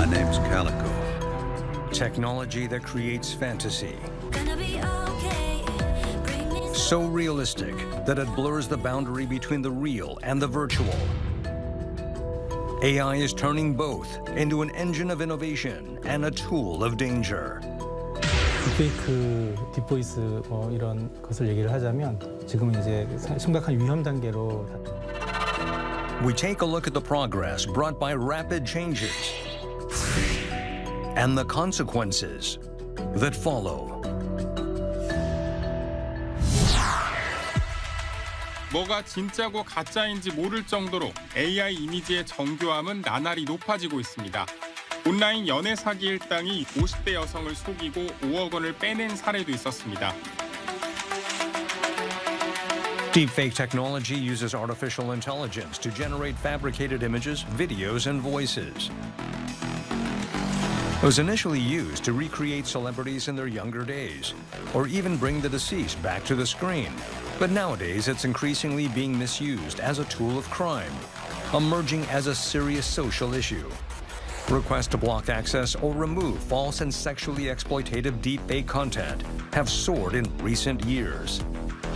My name's Calico. Technology that creates fantasy. So realistic that it blurs the boundary between the real and the virtual. AI is turning both into an engine of innovation and a tool of danger. 딥페이크, 딥보이스 이런 것을 얘기를 하자면 지금은 이제 심각한 위험 단계로. We take a look at the progress brought by rapid changes and the consequences that follow. 뭐가 진짜고 가짜인지 모를 정도로 AI 이미지의 정교함은 나날이 높아지고 있습니다. 온라인 연애 사기 일당이 50대 여성을 속이고 5억 원을 빼낸 사례도 있었습니다. Deepfake technology uses artificial intelligence to generate fabricated images, videos, and voices. It was initially used to recreate celebrities in their younger days, or even bring the deceased back to the screen. But nowadays, it's increasingly being misused as a tool of crime, emerging as a serious social issue. Requests to block access or remove false and sexually exploitative deepfake content have soared in recent years.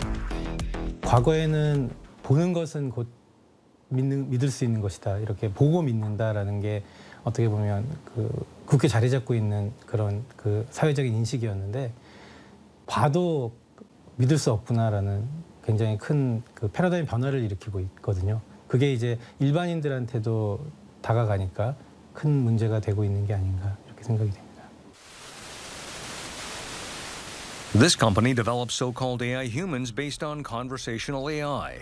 과거에는 보는 것은 곧 믿을 수 있는 것이다. 이렇게 보고 믿는다라는 게 어떻게 보면 굳게 자리 잡고 있는 그런 사회적인 인식이었는데 봐도 믿을 수 없구나라는 굉장히 큰 패러다임 변화를 일으키고 있거든요. 그게 이제 일반인들한테도 다가가니까 큰 문제가 되고 있는 게 아닌가 이렇게 생각이 됩니다. This company develops so-called AI humans based on conversational AI.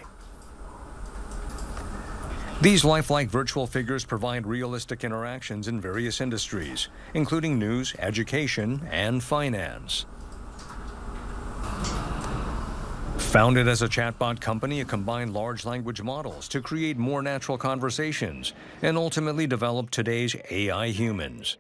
These lifelike virtual figures provide realistic interactions in various industries, including news, education, and finance. Founded as a chatbot company, it combined large language models to create more natural conversations and ultimately develop today's AI humans.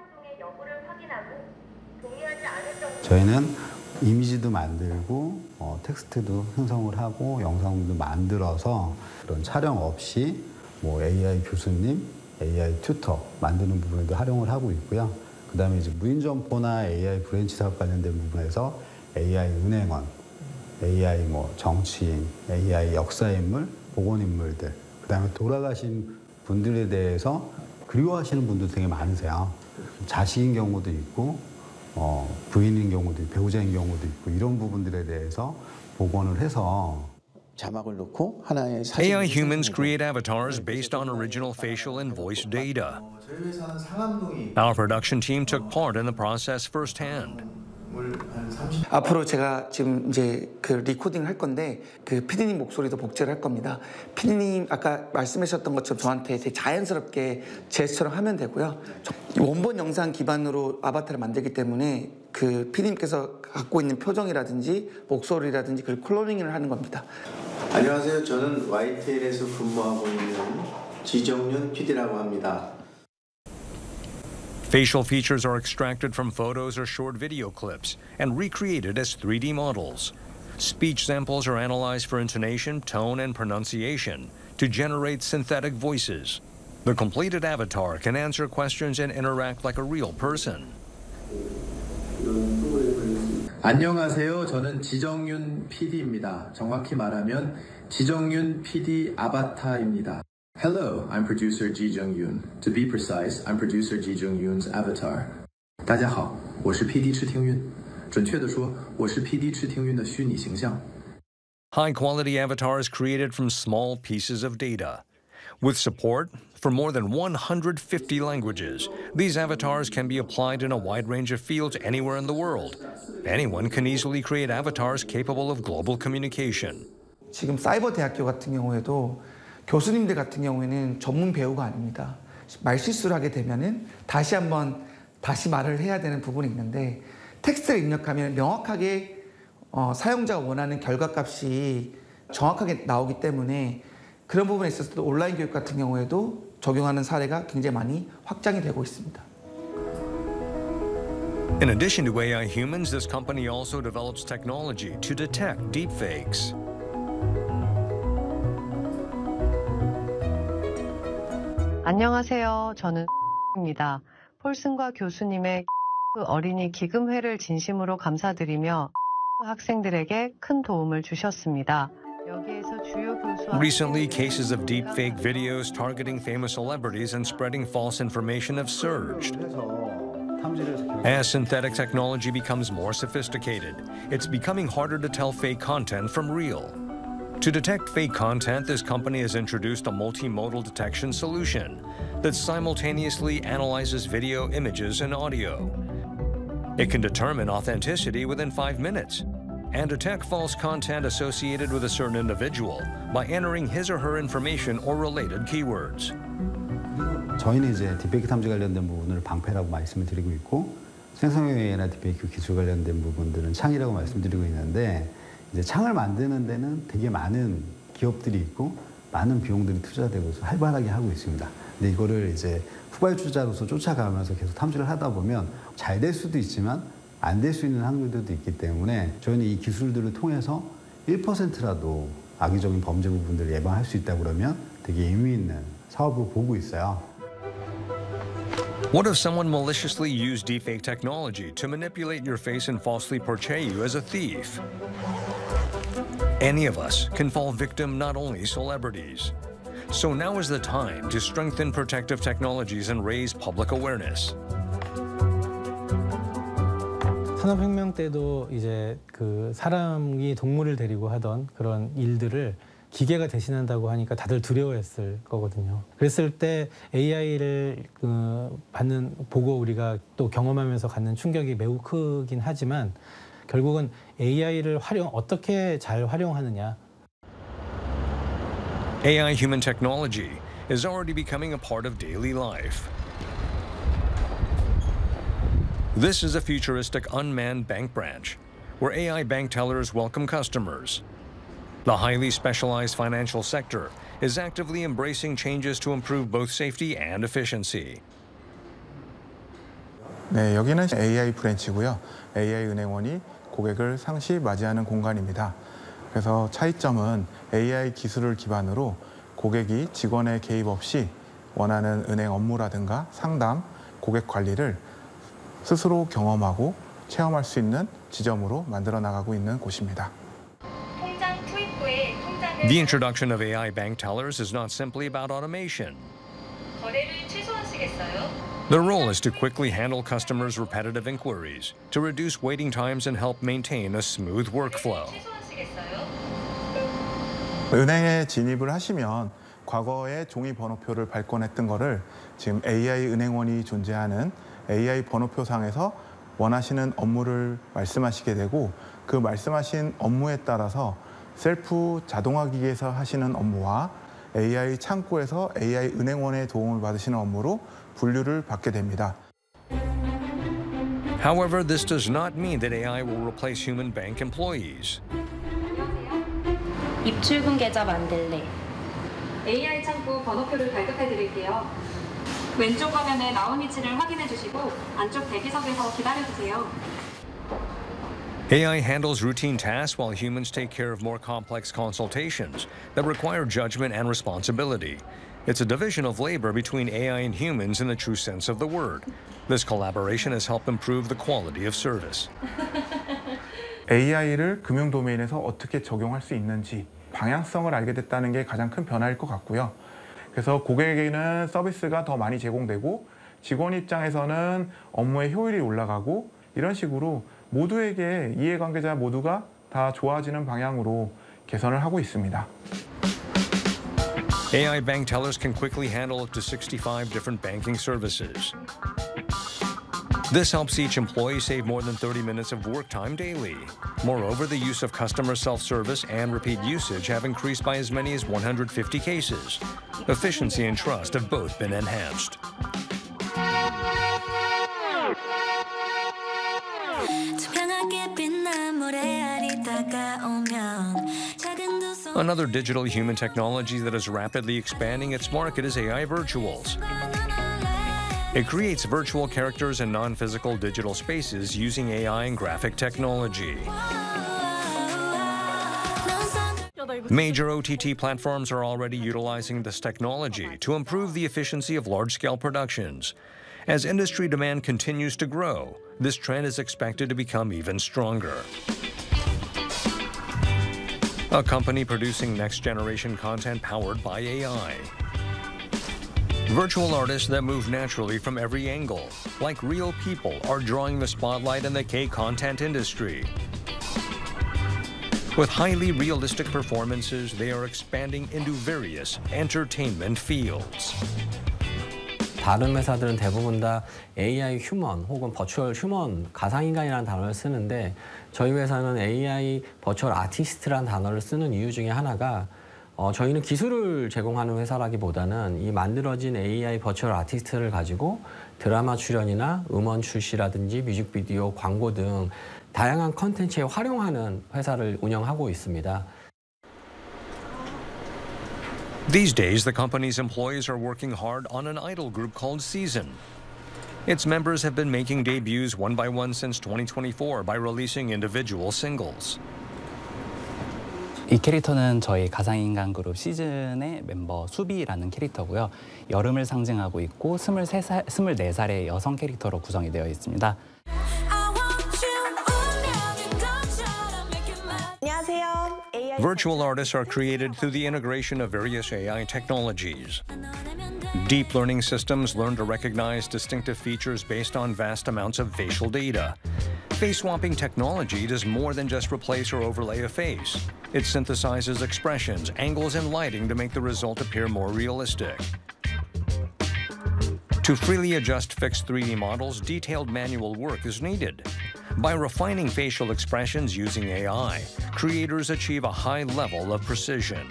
저희는 이미지도 만들고 텍스트도 생성을 하고 영상도 만들어서 그런 촬영 없이 AI 교수님, AI 튜터 만드는 부분에도 활용을 하고 있고요. 그다음에 이제 무인점포나 AI 브랜치 사업 관련된 부분에서 AI 은행원, AI 정치인, AI 역사인물, 복원인물들, 그다음에 돌아가신 분들에 대해서 그리워하시는 분도 되게 많으세요. 자식인 경우도 있고 부인인 경우도 있고 배우자인 경우도 있고 이런 부분들에 대해서 복원을 해서 자막을 넣고 하나의 AI humans create avatars based on original facial and voice data. Our production team took part in the process firsthand. 앞으로 제가 지금 이제 리코딩을 할 건데 피디님 목소리도 복제를 할 겁니다. 피디님 아까 말씀하셨던 것처럼 저한테 되게 자연스럽게 제스처럼 하면 되고요. 원본 영상 기반으로 아바타를 만들기 때문에 피디님께서 갖고 있는 표정이라든지 목소리라든지 그걸 클로닝을 하는 겁니다. 안녕하세요. 저는 YTN에서 근무하고 있는 지정윤 PD라고 합니다. Facial features are extracted from photos or short video clips and recreated as 3D models. Speech samples are analyzed for intonation, tone, and pronunciation to generate synthetic voices. The completed avatar can answer questions and interact like a real person. 안녕하세요. 저는 지정윤 PD입니다. 정확히 말하면 지정윤 PD 아바타입니다. Hello, I'm producer Ji Jung-yoon. To be precise, I'm producer Ji Jung-yoon's avatar. 大家好，我是 PD 池廷韵。准确地说，我是 PD 池廷韵的虚拟形象。 High-quality avatars created from small pieces of data. With support for more than 150 languages, these avatars can be applied in a wide range of fields anywhere in the world. Anyone can easily create avatars capable of global communication. 지금 사이버 대학교 같은 경우에도 교수님들 같은 경우에는 전문 배우가 아닙니다. 말실수를 하게 되면은 다시 말을 해야 되는 부분이 있는데 텍스트를 입력하면 명확하게 사용자가 원하는 결과값이 정확하게 나오기 때문에 그런 부분에 있어서도 온라인 교육 같은 경우에도 적용하는 사례가 굉장히 많이 확장이 되고 있습니다. In addition to AI humans, this company also develops technology to detect deepfakes. 안녕하세요. 저는 입니다. 폴슨과 교수님의 어린이 기금회를 진심으로 감사드리며 학생들에게 큰 도움을 주셨습니다. 여기에서 주요 교수와 Recently, cases of deepfake videos targeting famous celebrities and spreading false information have surged. As synthetic technology becomes more sophisticated, it's becoming harder to tell fake content from real. To detect fake content, this company has introduced a multimodal detection solution that simultaneously analyzes video, images, and audio. It can determine authenticity within 5 minutes and detect false content associated with a certain individual by entering his or her information or related keywords. 저희는 이제 딥페이크 탐지 관련된 부분을 방패라고 말씀을 드리고 있고 생성AI나 딥페이크 기술 관련된 부분들은 창이라고 말씀드리고 있는데 이제 창을 만드는 데는 되게 많은 기업들이 있고 많은 비용들이 투자되고 활발하게 하고 있습니다. 근데 이거를 이제 후발주자로서 쫓아가면서 계속 탐지를 하다 보면 잘 될 수도 있지만 안 될 수 있는 확률들도 있기 때문에 저희는 이 기술들을 통해서 1%라도 악의적인 범죄 부분들을 예방할 수 있다고 그러면 되게 의미 있는 사업으로 보고 있어요. What if someone maliciously used deepfake technology to manipulate your face and falsely portray you as a thief? Any of us can fall victim, not only celebrities. So now is the time to strengthen protective technologies and raise public awareness. 산업혁명 때도 이제 그 사람이 동물을 데리고 하던 그런 일들을 기계가 대신한다고 하니까 다들 두려워했을 거거든요. 그랬을 때 AI를 보고 우리가 또 경험하면서 갖는 충격이 매우 크긴 하지만 결국은 AI를 어떻게 잘 활용하느냐. AI human technology is already becoming a part of daily life. This is a futuristic unmanned bank branch where AI bank tellers welcome customers. The highly specialized financial sector is actively embracing changes to improve both safety and efficiency. 네, 여기는 AI 브랜치고요. AI 은행원이 고객을 상시 맞이하는 공간입니다. 그래서 차이점은 AI 기술을 기반으로 고객이 직원의 개입 없이 원하는 은행 업무라든가 상담, 고객 관리를 스스로 경험하고 체험할 수 있는 지점으로 만들어 나가고 있는 곳입니다. The introduction of AI bank tellers is not simply about automation. 거래를 최소화하시겠어요? Their role is to quickly handle customers' repetitive inquiries, to reduce waiting times and help maintain a smooth workflow. 은행에 진입을 하시면 과거에 종이 번호표를 발권했던 거를 지금 AI 은행원이 존재하는 AI 번호표상에서 원하시는 업무를 말씀하시게 되고 그 말씀하신 업무에 따라서 셀프 자동화 기기에서 하시는 업무와 AI 창구에서 AI 은행원의 도움을 받으시는 업무로 분류를 받게 됩니다. However, this does not mean that AI will replace human bank employees. 입출금 계좌 만들래. AI 창구 번호표를 발급해 드릴게요. 왼쪽 화면에 나온 위치를 확인해 주시고 안쪽 대기석에서 기다려 주세요. AI handles routine tasks while humans take care of more complex consultations that require judgment and responsibility. It's a division of labor between AI and humans in the true sense of the word. This collaboration has helped improve the quality of service. AI를 금융 도메인에서 어떻게 적용할 수 있는지 방향성을 알게 됐다는 게 가장 큰 변화일 것 같고요. 그래서 고객에게는 서비스가 더 많이 제공되고 직원 입장에서는 업무의 효율이 올라가고 이런 식으로 모두에게 이해관계자 모두가 다 좋아지는 방향으로 개선을 하고 있습니다. AI bank tellers can quickly handle up to 65 different banking services. This helps each employee save more than 30 minutes of work time daily. Moreover, the use of customer self-service and repeat usage have increased by as many as 150 cases. Efficiency and trust have both been enhanced. Another digital human technology that is rapidly expanding its market is AI Virtuals. It creates virtual characters and non-physical digital spaces using AI and graphic technology. Major OTT platforms are already utilizing this technology to improve the efficiency of large-scale productions. As industry demand continues to grow, this trend is expected to become even stronger. A company producing next-generation content powered by AI. Virtual artists that move naturally from every angle, like real people, are drawing the spotlight in the K-content industry. With highly realistic performances, they are expanding into various entertainment fields. 다른 회사들은 대부분 다 AI 휴먼 혹은 버추얼 휴먼, 가상인간이라는 단어를 쓰는데 저희 회사는 AI 버추얼 아티스트라는 단어를 쓰는 이유 중에 하나가 저희는 기술을 제공하는 회사라기보다는 이 만들어진 AI 버추얼 아티스트를 가지고 드라마 출연이나 음원 출시라든지 뮤직비디오, 광고 등 다양한 컨텐츠에 활용하는 회사를 운영하고 있습니다. These days, the company's employees are working hard on an idol group called Season. Its members have been making debuts one by one since 2024 by releasing individual singles. 이 캐릭터는 저희 가상인간 그룹 시즌의 멤버 수비라는 캐릭터고요. 여름을 상징하고 있고 24살의 여성 캐릭터로 구성이 되어 있습니다. Virtual artists are created through the integration of various AI technologies. Deep learning systems learn to recognize distinctive features based on vast amounts of facial data. Face swapping technology does more than just replace or overlay a face. It synthesizes expressions, angles, and lighting to make the result appear more realistic. To freely adjust fixed 3D models, detailed manual work is needed. By refining facial expressions using AI, creators achieve a high level of precision.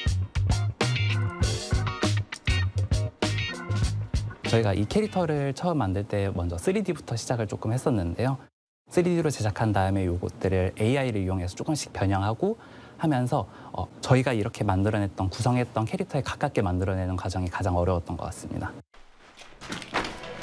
저희가 이 캐릭터를 처음 만들 때 먼저 3D부터 시작을 조금 했었는데요. 3D로 제작한 다음에 요것들을 AI를 이용해서 조금씩 변형하고 하면서 저희가 이렇게 만들어냈던, 구성했던 캐릭터에 가깝게 만들어내는 과정이 가장 어려웠던 것 같습니다.